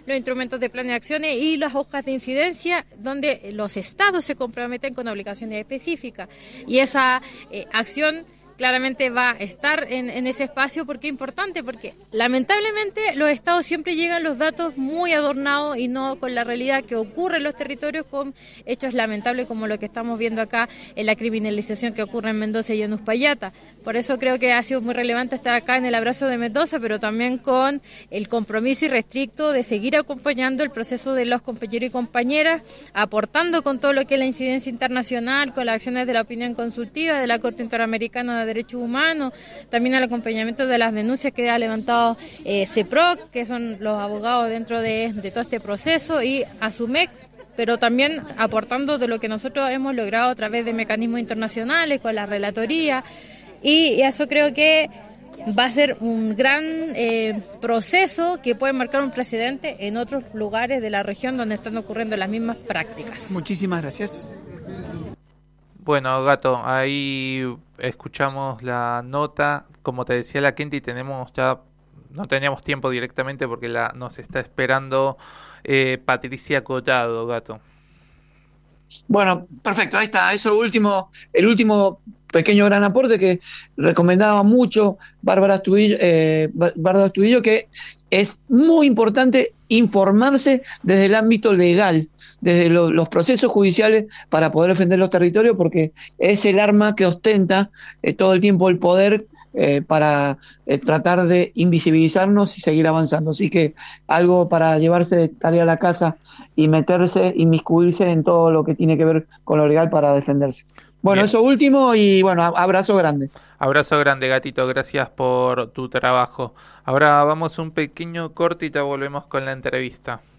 los instrumentos de plan de acciones y las hojas de incidencia, donde los estados se comprometen con obligaciones específicas. Y esa acción claramente va a estar en ese espacio. ¿Porque es importante? Porque lamentablemente los estados siempre llegan los datos muy adornados y no con la realidad que ocurre en los territorios, con hechos lamentables como lo que estamos viendo acá en la criminalización que ocurre en Mendoza y en Uspallata. Por eso creo que ha sido muy relevante estar acá en el abrazo de Mendoza, pero también con el compromiso irrestricto de seguir acompañando el proceso de los compañeros y compañeras, aportando con todo lo que es la incidencia internacional, con las acciones de la opinión consultiva de la Corte Interamericana de Derechos Humanos, también al acompañamiento de las denuncias que ha levantado CEPROC, que son los abogados dentro de todo este proceso, y ASUMEC, pero también aportando de lo que nosotros hemos logrado a través de mecanismos internacionales, con la relatoría, y eso creo que va a ser un gran proceso que puede marcar un precedente en otros lugares de la región donde están ocurriendo las mismas prácticas. Muchísimas gracias. Bueno, Gato, ahí escuchamos la nota. Como te decía la Kenty, no teníamos tiempo directamente porque nos está esperando Patricia Collado, Gato. Bueno, perfecto, ahí está, el último pequeño gran aporte que recomendaba mucho Bárbara Astudillo, que es muy importante informarse desde el ámbito legal, desde los procesos judiciales para poder defender los territorios, porque es el arma que ostenta todo el tiempo el poder para tratar de invisibilizarnos y seguir avanzando. Así que algo para llevarse de tarea a la casa y inmiscuirse en todo lo que tiene que ver con lo legal para defenderse. Bueno, bien. Eso último y bueno, abrazo grande. Abrazo grande, Gatito, gracias por tu trabajo. Ahora vamos a un pequeño corte y te volvemos con la entrevista.